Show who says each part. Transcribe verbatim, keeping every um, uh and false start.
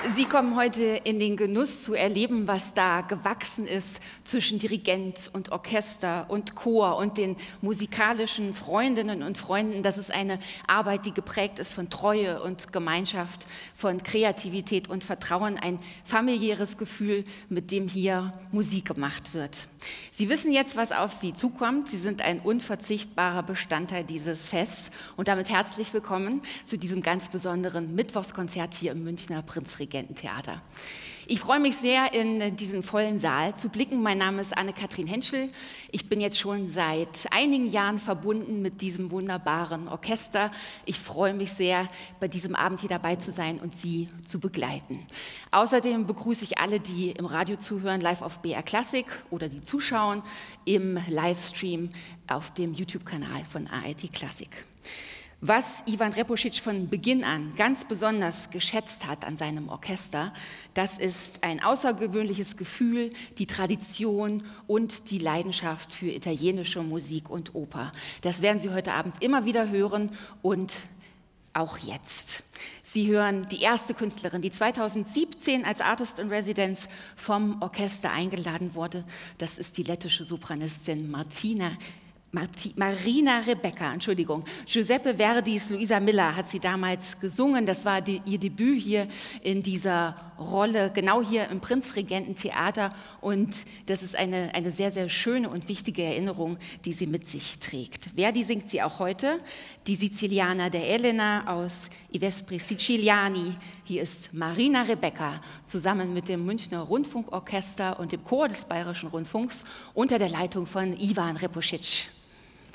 Speaker 1: Sie kommen heute in den Genuss zu erleben, was da gewachsen ist zwischen Dirigent und Orchester und Chor und den musikalischen Freundinnen und Freunden. Das ist eine Arbeit, die geprägt ist von Treue und Gemeinschaft, von Kreativität und Vertrauen, ein familiäres Gefühl, mit dem hier Musik gemacht wird. Sie wissen jetzt, was auf Sie zukommt. Sie sind ein unverzichtbarer Bestandteil dieses Fests und damit herzlich willkommen zu diesem ganz besonderen Mittwochskonzert hier im Münchner Prinzregententheater. Ich freue mich sehr, in diesen vollen Saal zu blicken. Mein Name ist Anne-Kathrin Henschel. Ich bin jetzt schon seit einigen Jahren verbunden mit diesem wunderbaren Orchester. Ich freue mich sehr, bei diesem Abend hier dabei zu sein und Sie zu begleiten. Außerdem begrüße ich alle, die im Radio zuhören, live auf B R Klassik oder die zuschauen im Livestream auf dem YouTube-Kanal von A R T Klassik. Was Ivan Repošić von Beginn an ganz besonders geschätzt hat an seinem Orchester, das ist ein außergewöhnliches Gefühl, die Tradition und die Leidenschaft für italienische Musik und Oper. Das werden Sie heute Abend immer wieder hören und auch jetzt. Sie hören die erste Künstlerin, die zweitausendsiebzehn als Artist in Residence vom Orchester eingeladen wurde. Das ist die lettische Sopranistin Martina Marti, Marina Rebecca, Entschuldigung. Giuseppe Verdis Luisa Miller hat sie damals gesungen. Das war die, ihr Debüt hier in dieser Rolle, genau hier im Prinzregententheater. Und das ist eine, eine sehr, sehr schöne und wichtige Erinnerung, die sie mit sich trägt. Verdi singt sie auch heute, die Sizilianer der Elena aus I Vespri Siciliani. Hier ist Marina Rebecca zusammen mit dem Münchner Rundfunkorchester und dem Chor des Bayerischen Rundfunks unter der Leitung von Ivan Repošić.